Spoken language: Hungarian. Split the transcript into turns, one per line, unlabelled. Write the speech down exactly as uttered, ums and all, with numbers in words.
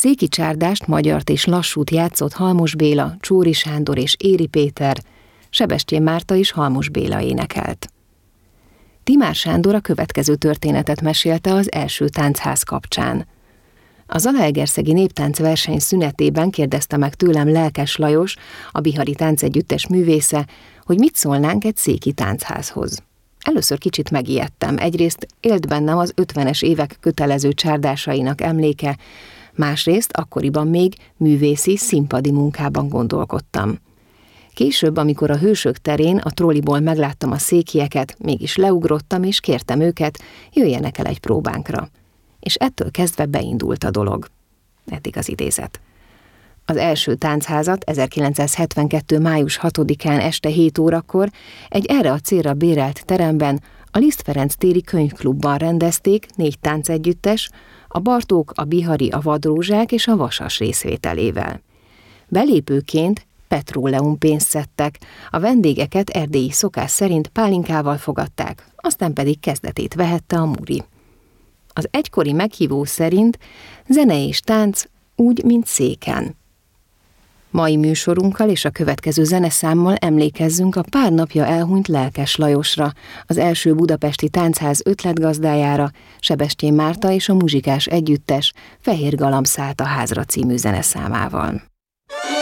széki csárdást, magyart és lassút játszott Halmos Béla, Csóri Sándor és Éri Péter, Sebestyén Márta és Halmos Béla énekelt. Timár Sándor a következő történetet mesélte az első táncház kapcsán. A Zalaegerszegi Néptánc verseny szünetében kérdezte meg tőlem Lelkes Lajos, a Bihari Táncegyüttes művésze, hogy mit szólnánk egy széki táncházhoz. Először kicsit megijedtem, egyrészt élt bennem az ötvenes évek kötelező csárdásainak emléke, másrészt akkoriban még művészi, színpadi munkában gondolkodtam. Később, amikor a Hősök terén a trolliból megláttam a székieket, mégis leugrottam és kértem őket, jöjjenek el egy próbánkra. És ettől kezdve beindult a dolog. Eddig az idézet. Az első táncházat ezerkilencszázhetvenkettő május hatodikán este hét órakor egy erre a célra bérelt teremben, a Liszt Ferenc téri könyvklubban rendezték négy táncegyüttes, a Bartók, a Bihari, a Vadrózsák és a Vasas részvételével. Belépőként petróleum pénzt szedtek, a vendégeket erdélyi szokás szerint pálinkával fogadták, aztán pedig kezdetét vehette a muri. Az egykori meghívó szerint zene és tánc úgy, mint széken. Mai műsorunkkal és a következő zeneszámmal emlékezzünk a pár napja elhunyt Lelkes Lajosra, az első budapesti táncház ötletgazdájára, Sebestyén Márta és a Muzsikás Együttes Fehér Galamb szállt a házra című zeneszámával.